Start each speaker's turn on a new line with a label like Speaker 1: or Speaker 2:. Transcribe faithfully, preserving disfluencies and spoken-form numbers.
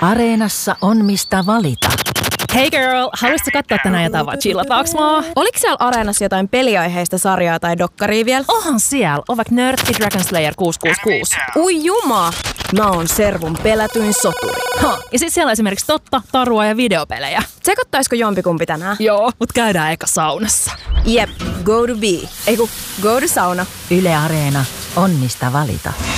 Speaker 1: Areenassa on mistä valita.
Speaker 2: Hey girl, haluaisitko katsoa tänään jotain vaan chillataaks maa?
Speaker 3: Oliko siellä Areenassa jotain peliaiheista sarjaa tai dokkaria vielä?
Speaker 2: Onhan siellä, on vaikka Nörtti Dragon Slayer kuusi kuusi kuusi.
Speaker 3: Ui juma! Mä oon Servun pelätyin soturi.
Speaker 2: Ha, ja sit siellä on esimerkiksi totta, tarua ja videopelejä.
Speaker 3: Tsekottaisiko jompikumpi tänään?
Speaker 2: Joo, mut käydään eka saunassa.
Speaker 3: Jep, go to be. Eiku, go to sauna.
Speaker 1: Yle Areena on mistä valita.